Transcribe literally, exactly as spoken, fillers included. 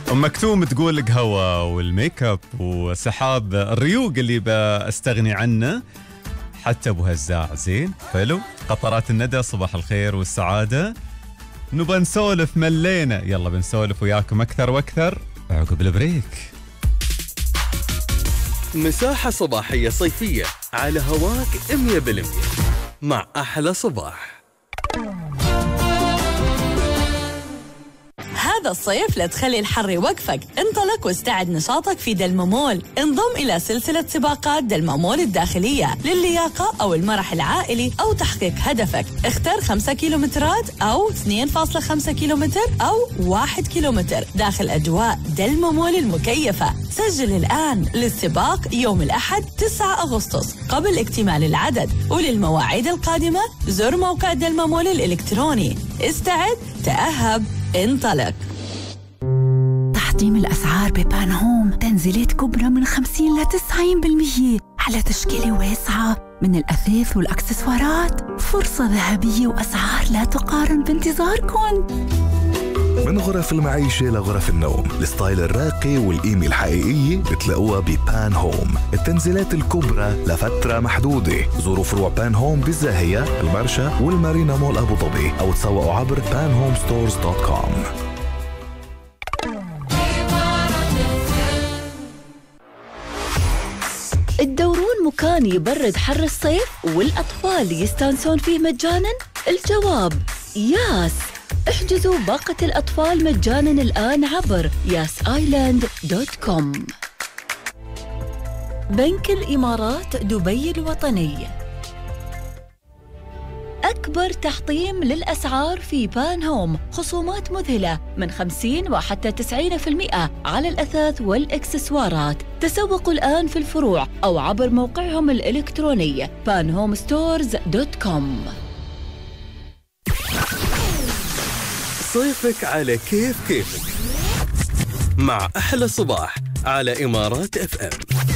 أم مكتوم تقول قهوة والميك اب وسحاب الريوق اللي بأستغني عنه. حتى أبو هزاع زين حلو. قطرات الندى صباح الخير والسعادة. نبى نسولف ملينا، يلا بنسولف وياكم أكثر وأكثر عقب البريك. مساحة صباحية صيفية على هواك مية بالمية مع أحلى صباح. هذا الصيف لا تخلي الحر يوقفك، انطلق واستعد نشاطك في دلممول. انضم إلى سلسلة سباقات دلممول الداخلية للياقة أو المرح العائلي أو تحقيق هدفك. اختر خمسة كيلومترات أو اثنين فاصلة خمسة كيلومتر أو واحد كيلومتر داخل أجواء دلممول المكيفة. سجل الآن للسباق يوم الأحد تسعة أغسطس قبل اكتمال العدد، وللمواعيد القادمة زر موقع دلممول الإلكتروني. استعد، تأهب، انطلق. تحطيم الأسعار ببان هوم، تنزيلات كبرى من خمسين إلى تسعين بالمية على تشكيلة واسعة من الأثاث والأكسسوارات. فرصة ذهبية وأسعار لا تقارن بانتظاركم. من غرف المعيشة لغرف النوم، الستايل الراقي والقيمة الحقيقية بتلاقوها ببان هوم. التنزيلات الكبرى لفترة محدودة. زوروا فروع بان هوم بالزاهية، المرشا والمارينا مول أبو ظبي، أو تسوقوا عبر بان هوم ستورز دوت كوم. الدورون مكان يبرد حر الصيف والأطفال يستانسون فيه مجاناً؟ الجواب ياس. احجزوا باقة الأطفال مجاناً الآن عبر ياس آيلاند دوت كوم. بنك الإمارات دبي الوطني. أكبر تحطيم للأسعار في بان هوم، خصومات مذهلة من خمسين وحتى تسعين بالمئة على الأثاث والإكسسوارات. تسوقوا الآن في الفروع أو عبر موقعهم الإلكتروني بان هوم ستورز دوت كوم. صيفك على كيف كيفك مع أحلى صباح على إمارات اف ام.